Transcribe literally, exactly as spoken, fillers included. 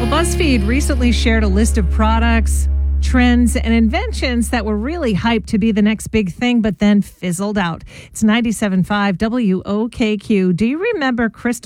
BuzzFeed recently shared a list of products, trends, and inventions that were really hyped to be the next big thing, but then fizzled out. It's ninety-seven point five W O K Q. Do you remember Crystal